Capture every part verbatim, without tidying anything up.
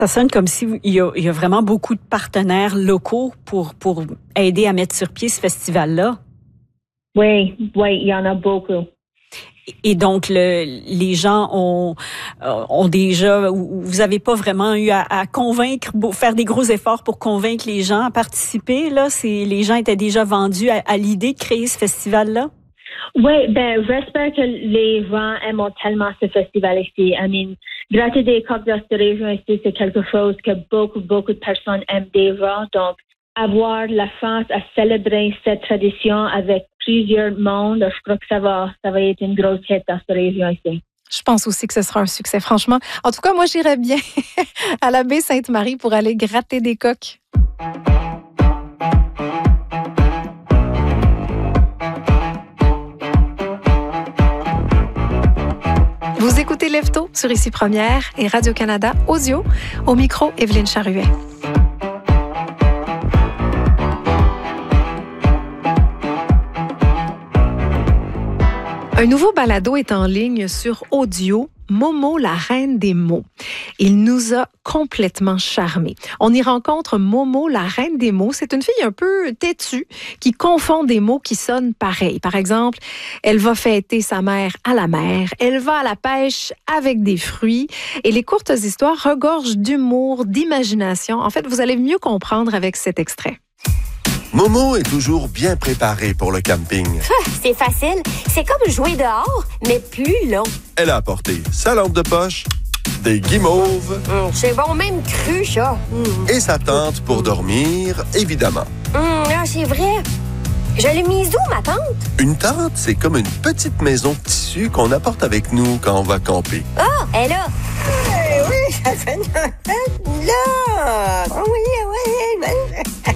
Ça sonne comme s'il y a, il y a vraiment beaucoup de partenaires locaux pour, pour aider à mettre sur pied ce festival-là. Oui, oui, il y en a beaucoup. Et donc, le, les gens ont, ont déjà... Vous n'avez pas vraiment eu à, à convaincre, faire des gros efforts pour convaincre les gens à participer, là? C'est, les gens étaient déjà vendus à, à l'idée de créer ce festival-là? Oui, ben, j'espère que les gens aiment tellement ce festival ici. I mean, gratter des coques de cette région ici, c'est quelque chose que beaucoup, beaucoup de personnes aiment déjà. Donc, avoir la chance à célébrer cette tradition avec plusieurs mondes, je crois que ça va, ça va être une grosse fête dans cette région ici. Je pense aussi que ce sera un succès, franchement. En tout cas, moi, j'irais bien à la baie Sainte-Marie pour aller gratter des coques. Vous écoutez Lève-Tôt sur Ici Première et Radio-Canada Audio. Au micro, Evelyne Charuet. Un nouveau balado est en ligne sur Audio, Momo, la reine des mots. Il nous a complètement charmés. On y rencontre Momo, la reine des mots. C'est une fille un peu têtue qui confond des mots qui sonnent pareil. Par exemple, elle va fêter sa mère à la mer. Elle va à la pêche avec des fruits. Et les courtes histoires regorgent d'humour, d'imagination. En fait, vous allez mieux comprendre avec cet extrait. Momo est toujours bien préparée pour le camping. C'est facile. C'est comme jouer dehors, mais plus long. Elle a apporté sa lampe de poche, des guimauves. Mmh, c'est bon, même cru, ça. Mmh. Et sa tente pour dormir, évidemment. Mmh, ah, c'est vrai. Je l'ai mise où, ma tante? Une tente, c'est comme une petite maison de tissu qu'on apporte avec nous quand on va camper. Ah, oh, elle est là. Hey, oui, ça fait une là. Oui, oui, oui.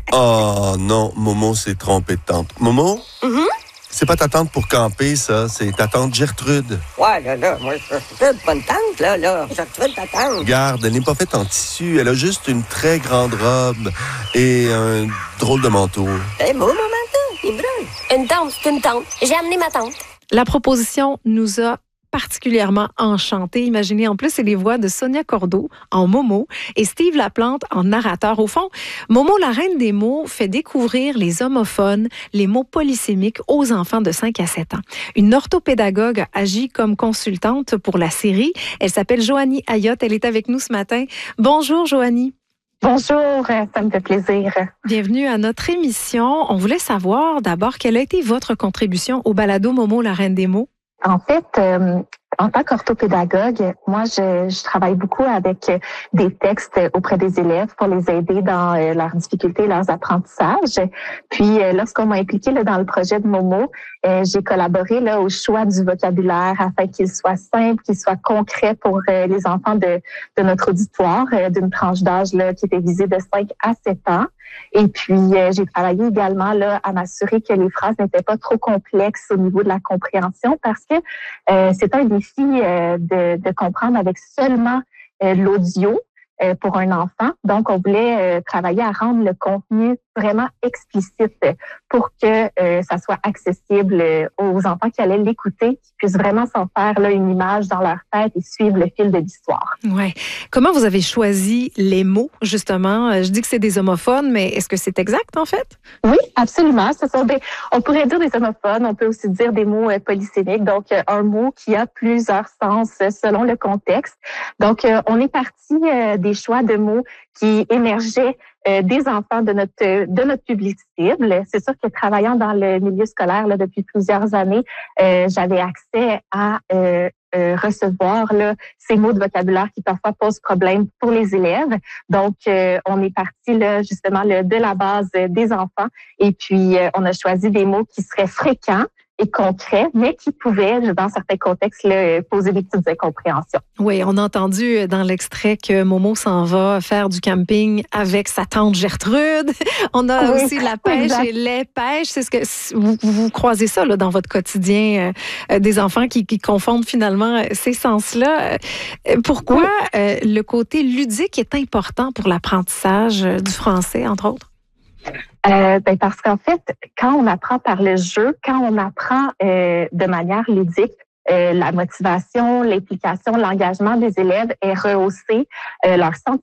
Oh non, Momo s'est trompée de tante. Momo? Mm-hmm. C'est pas ta tante pour camper, ça. C'est ta tante Gertrude. Ouais, là, là, moi, Gertrude, pas une tante, là, là. Gertrude, ta tante. Regarde, elle n'est pas faite en tissu. Elle a juste une très grande robe et un drôle de manteau. Eh, beau, mon manteau, il brûle. Une tante, c'est une tante. J'ai amené ma tante. La proposition nous a particulièrement enchantés. Imaginez, en plus, c'est les voix de Sonia Cordeau en Momo et Steve Laplante en narrateur. Au fond, Momo, la reine des mots, fait découvrir les homophones, les mots polysémiques aux enfants de cinq à sept ans. Une orthopédagogue agit comme consultante pour la série. Elle s'appelle Joanie Ayotte. Elle est avec nous ce matin. Bonjour, Joanie. Bonjour, ça me fait plaisir. Bienvenue à notre émission. On voulait savoir d'abord quelle a été votre contribution au balado Momo, la reine des mots. En fait, euh, en tant qu'orthopédagogue, moi, je, je travaille beaucoup avec des textes auprès des élèves pour les aider dans euh, leurs difficultés, leurs apprentissages. Puis, euh, lorsqu'on m'a impliqué là, dans le projet de Momo, euh, j'ai collaboré là au choix du vocabulaire afin qu'il soit simple, qu'il soit concret pour euh, les enfants de, de notre auditoire, euh, d'une tranche d'âge là qui était visée de cinq à sept ans. Et puis, euh, j'ai travaillé également là à m'assurer que les phrases n'étaient pas trop complexes au niveau de la compréhension parce que euh, c'est un défi euh, de, de comprendre avec seulement euh, l'audio euh, pour un enfant. Donc, on voulait euh, travailler à rendre le contenu vraiment explicite pour que euh, ça soit accessible euh, aux enfants qui allaient l'écouter, qui puissent vraiment s'en faire là, une image dans leur tête et suivre le fil de l'histoire. Ouais. Comment vous avez choisi les mots, justement? Je dis que c'est des homophones, mais est-ce que c'est exact, en fait? Oui, absolument. Ce sont des, on pourrait dire des homophones, on peut aussi dire des mots euh, polysémiques, donc euh, un mot qui a plusieurs sens euh, selon le contexte. Donc, euh, on est parti euh, des choix de mots qui émergeaient Euh, des enfants de notre de notre public cible. C'est sûr que travaillant dans le milieu scolaire là, depuis plusieurs années, euh, j'avais accès à euh, euh, recevoir là, ces mots de vocabulaire qui parfois posent problème pour les élèves. Donc, euh, on est parti là justement là, de la base euh, des enfants et puis euh, on a choisi des mots qui seraient fréquents et concrets, mais qui pouvaient, dans certains contextes, là, poser des petites incompréhensions. Oui, on a entendu dans l'extrait que Momo s'en va faire du camping avec sa tante Gertrude. On a oui, aussi la pêche exact. Et les pêches. C'est ce que vous, vous croisez ça là, dans votre quotidien, euh, des enfants qui, qui confondent finalement ces sens-là. Euh, pourquoi oui. euh, le côté ludique est important pour l'apprentissage du français, entre autres? Euh, ben parce qu'en fait, quand on apprend par le jeu, quand on apprend euh, de manière ludique, euh, la motivation, l'implication, l'engagement des élèves est rehaussé, euh, leur sentiment